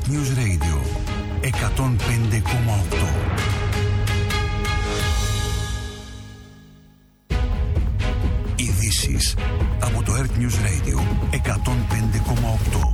Earth News Radio 105,8. Ειδήσεις από το Earth News Radio 105,8.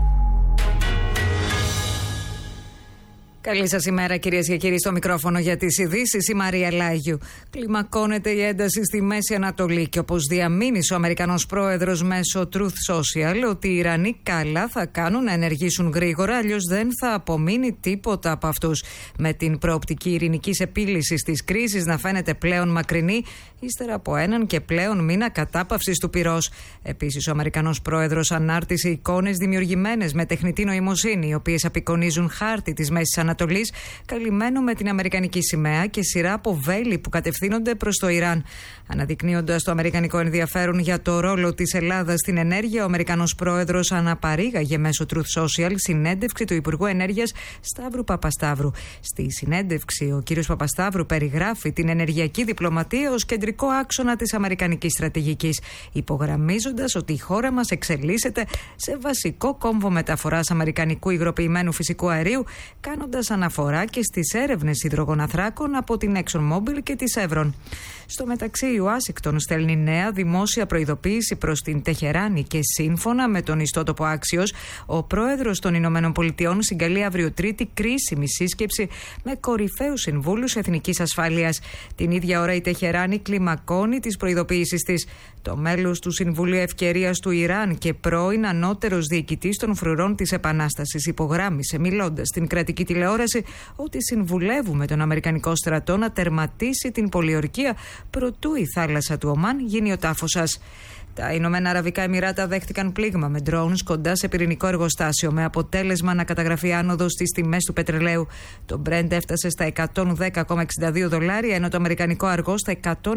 Καλή σας ημέρα, κυρίες και κύριοι, στο μικρόφωνο για τις ειδήσεις η Μαρία Λάγιου. Κλιμακώνεται η ένταση στη Μέση Ανατολή και όπως διαμήνυσε ο Αμερικανός πρόεδρος μέσω Truth Social ότι οι Ιρανοί καλά θα κάνουν να ενεργήσουν γρήγορα, αλλιώς δεν θα απομείνει τίποτα από αυτούς. Με την προοπτική ειρηνικής επίλυσης της κρίσης να φαίνεται πλέον μακρινή, ύστερα από έναν και πλέον μήνα κατάπαυσης του πυρός. Επίσης, ο Αμερικανός πρόεδρος ανάρτησε εικόνες δημιουργημένες με τεχνητή νοημοσύνη, οι οποίες απεικονίζουν χάρτη της Μέσης Ανατολής, καλυμμένο με την αμερικανική σημαία και σειρά από βέλη που κατευθύνονται προς το Ιράν. Αναδεικνύοντας το αμερικανικό ενδιαφέρον για το ρόλο της Ελλάδας στην ενέργεια, ο Αμερικανός πρόεδρος αναπαρήγαγε μέσω Truth Social συνέντευξη του Υπουργού Ενέργειας Σταύρου Παπασταύρου. Στη συνέντευξη, ο κ. Παπασταύρου περιγράφει την ενεργειακή διπλωματία ως κεντρικό άξονα της αμερικανικής στρατηγικής, υπογραμμίζοντας ότι η χώρα μας εξελίσσεται σε βασικό κόμβο μεταφοράς αμερικανικού υγροποιημένου φυσικού αερίου, κάνοντας αναφορά και στις έρευνες υδρογοναθράκων από την ExxonMobil και τη Chevron. Στο μεταξύ, η Ουάσιγκτον στέλνει νέα δημόσια προειδοποίηση προς την Τεχεράνη και σύμφωνα με τον ιστότοπο Axios, ο πρόεδρος των Ηνωμένων Πολιτειών συγκαλεί αύριο Τρίτη κρίσιμη σύσκεψη με κορυφαίους συμβούλους εθνικής ασφάλειας. Την ίδια ώρα η Τεχεράνη κλιμακώνει τις προειδοποίησεις της. Το μέλος του Συμβουλίου Ευκαιρίας του Ιράν και πρώην ανώτερος διοικητής των φρουρών της Επανάστασης υπογράμμισε, μιλώντας στην κρατική τηλεόραση, ότι συμβουλεύουμε τον Αμερικανικό στρατό να τερματίσει την πολιορκία προτού η θάλασσα του Ομάν γίνει ο τάφος σας. Τα Ηνωμένα Αραβικά Εμιράτα δέχτηκαν πλήγμα με drones κοντά σε πυρηνικό εργοστάσιο, με αποτέλεσμα να καταγραφεί άνοδος στις τιμές του πετρελαίου. Το Brent έφτασε στα $110,62, ενώ το αμερικανικό αργό στα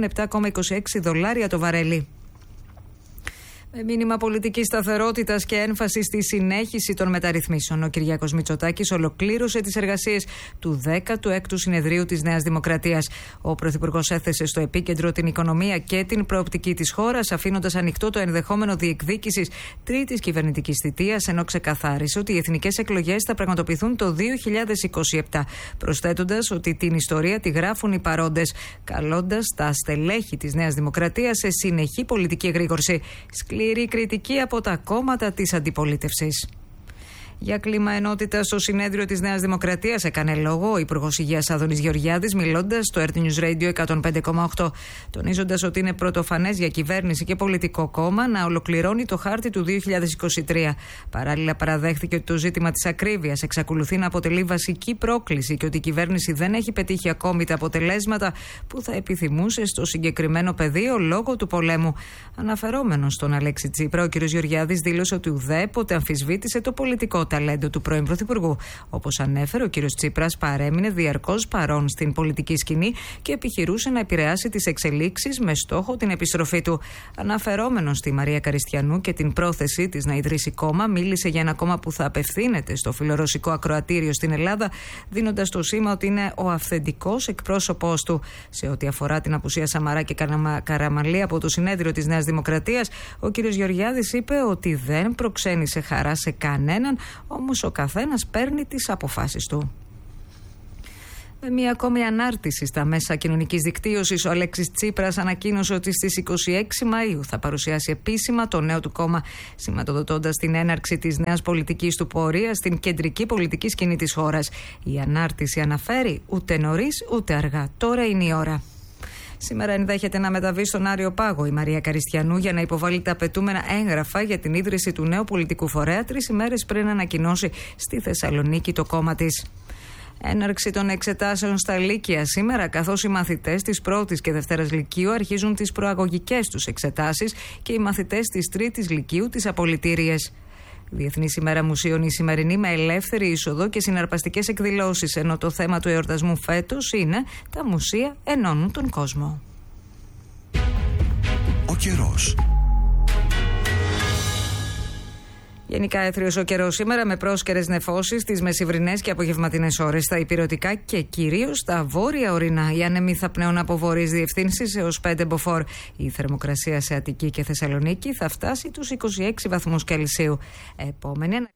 $107,26 το βαρέλι. Με μήνυμα πολιτικής σταθερότητας και έμφαση στη συνέχιση των μεταρρυθμίσεων, ο Κυριάκος Μητσοτάκης ολοκλήρωσε τις εργασίες του 16ου Συνεδρίου της Νέας Δημοκρατίας. Ο Πρωθυπουργός έθεσε στο επίκεντρο την οικονομία και την προοπτική της χώρας, αφήνοντας ανοιχτό το ενδεχόμενο διεκδίκησης τρίτης κυβερνητικής θητείας, ενώ ξεκαθάρισε ότι οι εθνικές εκλογές θα πραγματοποιηθούν το 2027, προσθέτοντας ότι την ιστορία τη γράφουν οι παρόντες, καλώντας τα στελέχη της Νέας Δημοκρατίας σε συνεχή πολιτική εγρήγορση. Σκληρή κριτική από τα κόμματα της αντιπολίτευσης. Για κλίμα ενότητα στο συνέδριο της Νέας Δημοκρατίας έκανε λόγο ο Υπουργός Υγείας Άδωνης Γεωργιάδης, μιλώντας στο Earth News Radio 105,8, τονίζοντας ότι είναι πρωτοφανές για κυβέρνηση και πολιτικό κόμμα να ολοκληρώνει το χάρτη του 2023. Παράλληλα, παραδέχθηκε ότι το ζήτημα της ακρίβειας εξακολουθεί να αποτελεί βασική πρόκληση και ότι η κυβέρνηση δεν έχει πετύχει ακόμη τα αποτελέσματα που θα επιθυμούσε στο συγκεκριμένο πεδίο λόγω του πολέμου. Αναφερόμενος στον Αλέξη Τσίπρα, ο κ. Γεωργιάδης δήλωσε ότι ουδέποτε αμφισβήτησε το πολιτικό ταλέντο του πρώην Πρωθυπουργού. Όπως ανέφερε, ο κ. Τσίπρας παρέμεινε διαρκώς παρόν στην πολιτική σκηνή και επιχειρούσε να επηρεάσει τις εξελίξεις με στόχο την επιστροφή του. Αναφερόμενος στη Μαρία Καριστιανού και την πρόθεσή της να ιδρύσει κόμμα, μίλησε για ένα κόμμα που θα απευθύνεται στο φιλορωσικό ακροατήριο στην Ελλάδα, δίνοντας το σήμα ότι είναι ο αυθεντικός εκπρόσωπός του. Σε ό,τι αφορά την απουσία Σαμαρά και Καραμανλή από το συνέδριο της Νέας Δημοκρατίας, ο κ. Γεωργιάδης είπε ότι δεν προξένησε χαρά σε κανέναν, όμως ο καθένας παίρνει τις αποφάσεις του. Με μια ακόμη ανάρτηση στα μέσα κοινωνικής δικτύωσης, ο Αλέξης Τσίπρας ανακοίνωσε ότι στις 26 Μαΐου θα παρουσιάσει επίσημα το νέο του κόμμα, σηματοδοτώντας την έναρξη της νέας πολιτικής του πορείας στην κεντρική πολιτική σκηνή της χώρας. Η ανάρτηση αναφέρει ούτε νωρίς ούτε αργά. Τώρα είναι η ώρα. Σήμερα ενδέχεται να μεταβεί στον Άριο Πάγο η Μαρία Καριστιανού για να υποβάλει τα απαιτούμενα έγγραφα για την ίδρυση του νέου πολιτικού φορέα 3 ημέρες πριν ανακοινώσει στη Θεσσαλονίκη το κόμμα της. Έναρξη των εξετάσεων στα Λύκεια σήμερα, καθώς οι μαθητές της 1ης και 2ης Λυκείου αρχίζουν τις προαγωγικές τους εξετάσεις και οι μαθητές της 3ης Λυκείου τις απολυτήριες. Διεθνής ημέρα μουσείων η σημερινή, με ελεύθερη είσοδο και συναρπαστικές εκδηλώσεις, ενώ το θέμα του εορτασμού φέτος είναι «Τα μουσεία ενώνουν τον κόσμο». Ο καιρός. Γενικά έθριος ο καιρός σήμερα, με πρόσκαιρες νεφώσεις στις μεσημβρινές και απογευματινές ώρες στα ηπειρωτικά και κυρίως στα βόρεια ορεινά. Οι άνεμοι θα πνέουν από βορείες διευθύνσεις έως 5 μποφόρ. Η θερμοκρασία σε Αττική και Θεσσαλονίκη θα φτάσει τους 26 βαθμούς Κελσίου. Επόμενη